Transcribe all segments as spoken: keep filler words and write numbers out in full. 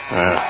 Uh.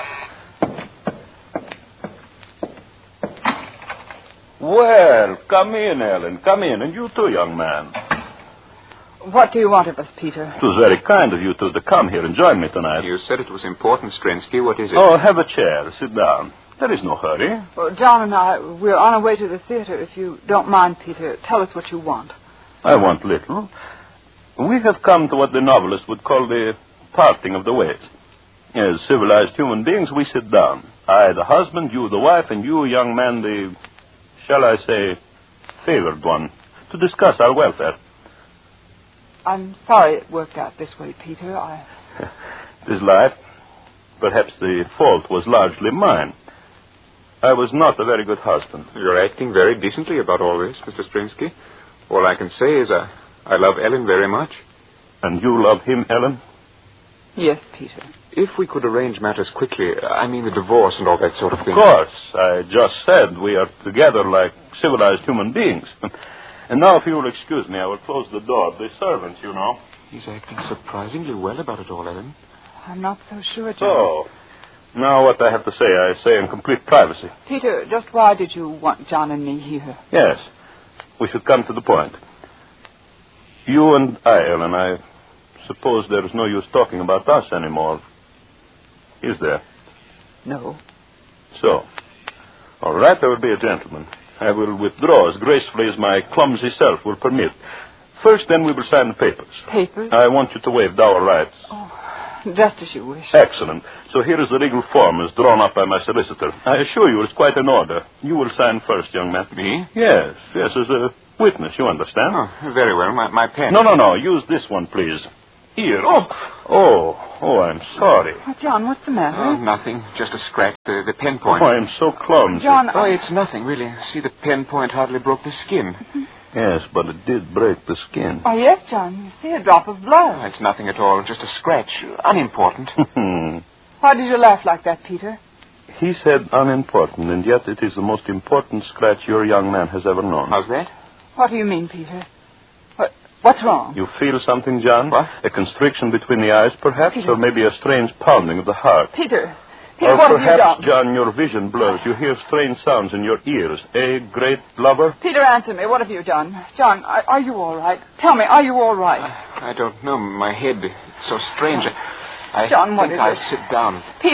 Well, come in, Ellen. Come in. And you too, young man. What do you want of us, Peter? It was very kind of you two to come here and join me tonight. You said it was important, Strensky. What is it? Oh, have a chair. Sit down. There is no hurry. Well, John and I, we're on our way to the theater. If you don't mind, Peter, tell us what you want. I want little. We have come to what the novelist would call the parting of the ways. As civilized human beings, we sit down. I, the husband, you, the wife, and you, young man, the, shall I say, favored one, to discuss our welfare. I'm sorry it worked out this way, Peter. I... It is life. Perhaps the fault was largely mine. I was not a very good husband. You're acting very decently about all this, Mister Strinsky. All I can say is I, I love Ellen very much. And you love him, Ellen? Yes, Peter. If we could arrange matters quickly, I mean the divorce and all that sort of thing. Of course. I just said we are together like civilized human beings. And now, if you will excuse me, I will close the door. The servants, you know. He's acting surprisingly well about it all, Ellen. I'm not so sure, John. So, now what I have to say, I say in complete privacy. Peter, just why did you want John and me here? Yes. We should come to the point. You and I, Ellen, I suppose there is no use talking about us anymore. Is there? No. So, all right, I will be a gentleman. I will withdraw as gracefully as my clumsy self will permit. First, then, we will sign the papers. Papers? I want you to waive dower rights. Oh, just as you wish. Excellent. So here is the legal form as drawn up by my solicitor. I assure you it's quite in order. You will sign first, young man. Me? Yes, yes, as a witness, you understand? Oh, very well. My, my pen. No, no, no. Use this one, please. Here. Oh, oh, oh, I'm sorry. Oh, John, what's the matter? Oh, nothing. Just a scratch. The, the pen point. Oh, I'm so clumsy. John, Oh, it's nothing, really. See, the pen point hardly broke the skin. Yes, but it did break the skin. Oh, yes, John. You see a drop of blood. Oh, it's nothing at all. Just a scratch. Unimportant. Why did you laugh like that, Peter? He said unimportant, and yet it is the most important scratch your young man has ever known. How's that? What do you mean, Peter? What, what's wrong? You feel something, John? What? A constriction between the eyes, perhaps, Peter. or maybe a strange pounding of the heart. Peter, Peter, Or what have you perhaps, done? John, your vision blurs. You hear strange sounds in your ears. A great lover? Peter, answer me. What have you done? John, are, are you all right? Tell me, are you all right? I, I don't know. My head, it's so strange. I, I John, what think is I'll it? sit down. Peter.